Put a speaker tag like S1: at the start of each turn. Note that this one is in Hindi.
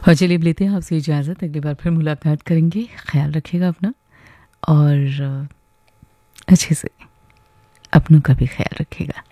S1: और चलिए अब लेते हैं आपसे इजाज़त, अगली बार फिर मुलाकात करेंगे। ख़्याल रखिएगा अपना और अच्छे से अपनों का भी ख़्याल रखिएगा।